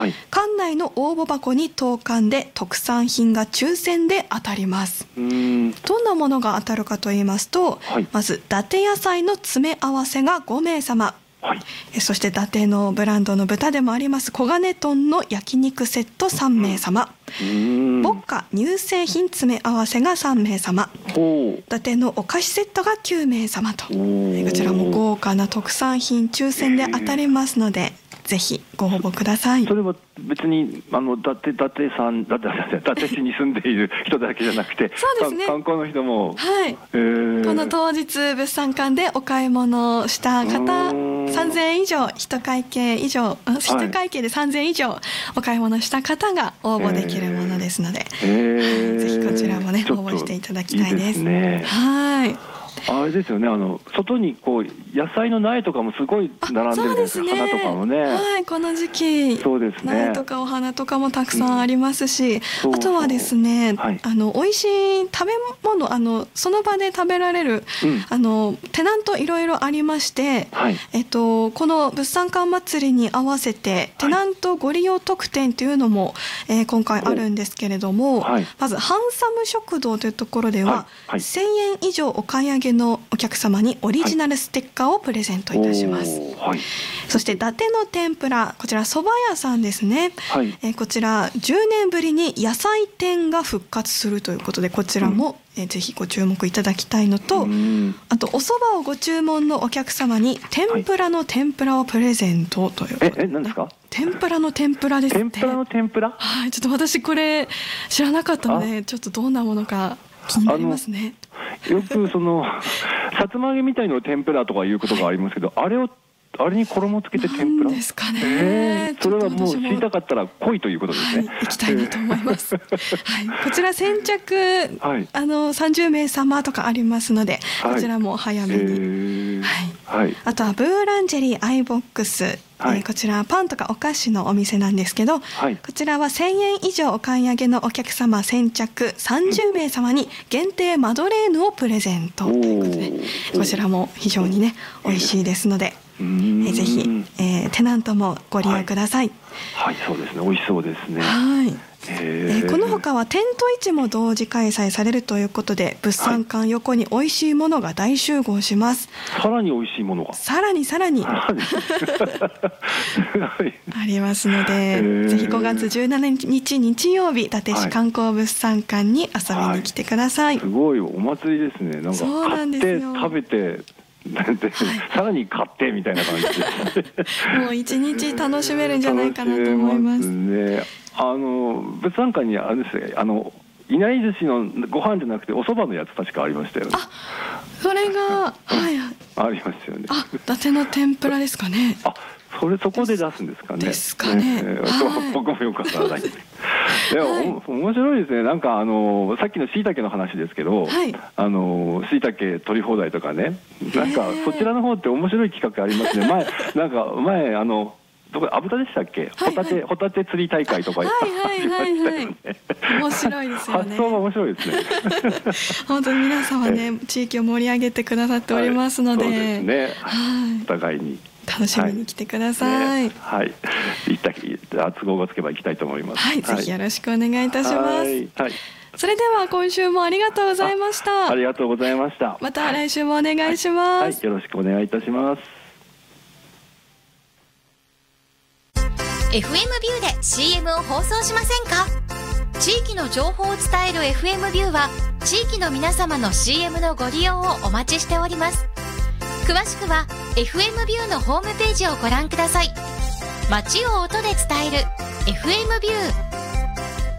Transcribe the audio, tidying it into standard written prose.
はい、館内の応募箱に投函で特産品が抽選で当たります。どんなものが当たるかと言いますと、はい、まず伊達野菜の詰め合わせが5名様、はい、そして伊達のブランドの豚でもあります黄金豚の焼肉セット3名様、ボッカ乳製品詰め合わせが3名様、伊達のお菓子セットが9名様と、こちらも豪華な特産品抽選で当たりますので、ぜひご応募ください。 それは別に伊達市に住んでいる人だけじゃなくて、そうですね、観光の人も、 はい、この当日物産館でお買い物した方3000円以上、一会計で3000円以上お買い物した方が応募できるものですので、ぜひこちらもね応募していただきたいです。 いいですね。 はい。 あれですよね、外にこう野菜の苗とかもすごい並んでるんですよ、花とかもね。 はい、この時期、そうですね、苗とかお花とかもたくさんありますし、あとはですね、はい、美味しい食べ物、その場で食べられる、テナントいろいろありまして、はい、この物産館祭りに合わせてテナントご利用特典というのも、今回あるんですけれども、はい、まずハンサム食堂というところでは、はいはい、1000円以上お買い上げのお客様にオリジナルステッカーをプレゼントいたします。はい、そして伊達の天ぷら、こちら蕎麦屋さんですね。はい、こちら10年ぶりに野菜店が復活するということで、こちらも、ぜひご注目いただきたいのと、あとお蕎麦をご注文のお客様に天ぷらの天ぷらをプレゼントということで、 何ですか？ 天ぷらの天ぷらですって。 天ぷらの天ぷら？ はい、ちょっと私これ知らなかったので、ちょっとどんなものか気になりますね。 よくさつま揚げみたいの天ぷらとかいうことがありますけど、あれに衣つけて天ぷらですかね。 それはもう知りたかったら来いということですね。 はい、行きたいなと思います。はい、こちら先着、はい、30名様とかありますので、こちらも早めに。はい。あとはブーランジェリーアイボックス。はい、こちらパンとかお菓子のお店なんですけど、はい、こちらは1000円以上お買い上げのお客様先着30名様に限定マドレーヌをプレゼントということで、こちらも非常にね美味しいですので、ぜひ、テナントもご利用ください。 はい、そうですね、美味しそうですね。 はい。この他はテント市も同時開催されるということで、物産館横に美味しいものが大集合します。 さらに美味しいものがさらにありますので、ぜひ5月17日日曜日、伊達市観光物産館に遊びに来てください。 すごいお祭りですね。なんか買って食べてさらに買ってみたいな感じでもう一日楽しめるんじゃないかなと思います。 物産館にあれですね、いなり寿司のご飯じゃなくてお蕎麦のやつ確かありましたよね。 それがありますよね。 伊達の天ぷらですかね。 そこで出すんですかね。 ですかね。 僕もよくわからない。面白いですね。なんかさっきの椎茸の話ですけど、椎茸取り放題とかね、なんかそちらの方って面白い企画ありますね。前どこアブタでしたっけ？ホタテ釣り大会とかありましたよね。 面白いですよね。 発想が面白いですね。 本当に皆様ね、地域を盛り上げてくださっておりますので、そうですね。 お互いに楽しみに来てください。 はい。都合がつけば行きたいと思います。 はい、ぜひよろしくお願いいたします。はい。それでは今週もありがとうございました。 ありがとうございました。 また来週もお願いします。 はい、よろしくお願いいたします。 FM ビューで CM を放送しませんか？地域の情報を伝える FM ビューは地域の皆様の CM のご利用をお待ちしております。詳しくは FM ビューのホームページをご覧ください。街を音で伝える FM ビュー。